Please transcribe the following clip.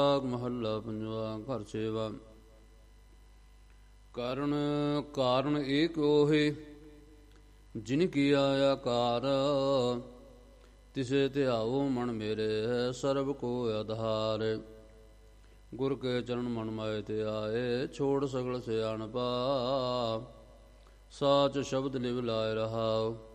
ਮਹੱਲਾ ਪੰਜਵਾ। ਘਰ ਸੇਵਾ। ਕਾਰਨ ਏਕ ਉਹੇ ਜਿਨ ਕੀਆ ਆਕਾਰ, ਤਿਸੇ ਧਿਆਓ ਮਨ ਮੇਰੇ ਸਰਬ ਕੋ ਆਧਾਰ। ਗੁਰ ਕੇ ਚਰਨ ਮਨ ਮਾਏ ਤੇ ਆਏ, ਛੋੜ ਸਗਲ ਸਿਆਣਪਾ ਸਾਚ ਸ਼ਬਦ ਲਿਵ ਲਾਇ ਰਹਾਉ।